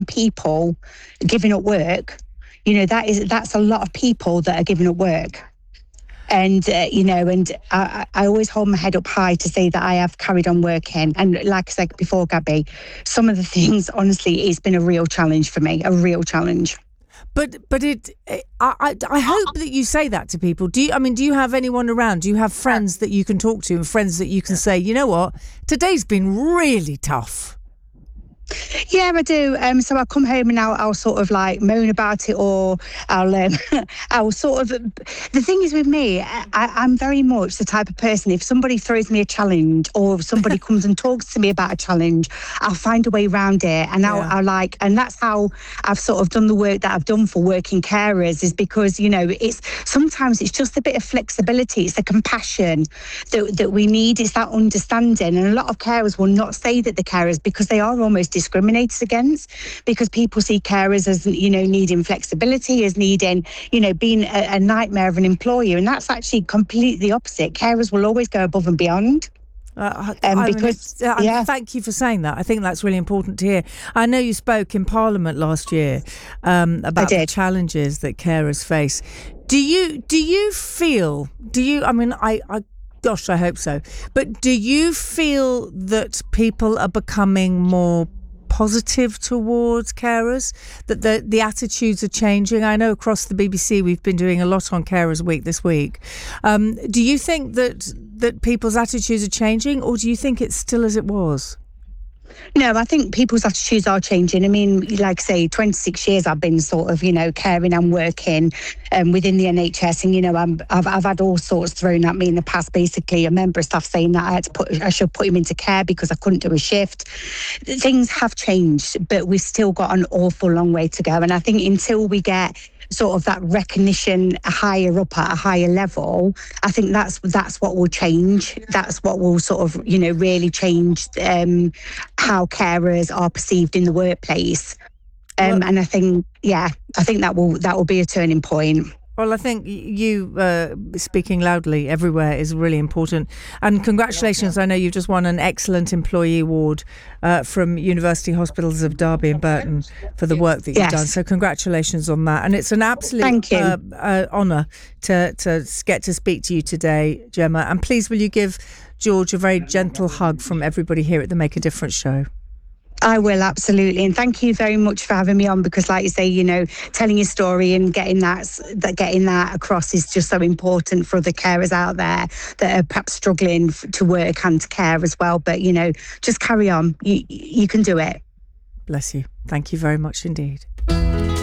people giving up work, that's a lot of people that are giving up work. And, and I always hold my head up high to say that I have carried on working. And like I said before, Gabby, some of the things, honestly, it's been a real challenge for me, a real challenge. But I hope that you say that to people. Do you have anyone around? Do you have friends that you can talk to and friends that you can say, you know what, today's been really tough? Yeah, I do. So I'll come home and I'll sort of like moan about it, or I'll sort of. The thing is with me, I'm very much the type of person. If somebody throws me a challenge, or if somebody comes and talks to me about a challenge, I'll find a way around it, and and that's how I've sort of done the work that I've done for working carers. Is because it's sometimes it's just a bit of flexibility. It's the compassion that we need. It's that understanding, and a lot of carers will not say that the carers, because they are almost discriminated against, because people see carers as needing flexibility, as needing being a nightmare of an employer, and that's actually completely opposite. Carers will always go above and beyond. Thank you for saying that. I think that's really important to hear. I know you spoke in Parliament last year about the challenges that carers face. Gosh, I hope so. But do you feel that people are becoming more positive towards carers, that the attitudes are changing? I know across the BBC we've been doing a lot on Carers Week this week. Do you think that people's attitudes are changing, or do you think it's still as it was? No, I think people's attitudes are changing. I mean, like I say, 26 years I've been sort of, caring and working within the NHS, and I've had all sorts thrown at me in the past. Basically, a member of staff saying that I should put him into care because I couldn't do a shift. Things have changed, but we've still got an awful long way to go. And I think until we get sort of that recognition higher up at a higher level, I think that's what will change. That's what will sort of, really change how carers are perceived in the workplace. And I think that will be a turning point. Well, I think you speaking loudly everywhere is really important. And congratulations. I know you've just won an Excellent Employee Award from University Hospitals of Derby and Burton for the work that you've done. So congratulations on that. And it's an absolute honour to get to speak to you today, Gemma. And please, will you give George a very gentle hug from everybody here at the Make a Difference show? I will, absolutely. And thank you very much for having me on, because like you say, telling your story and getting that across is just so important for the carers out there that are perhaps struggling to work and to care as well. But, just carry on. You can do it. Bless you. Thank you very much indeed.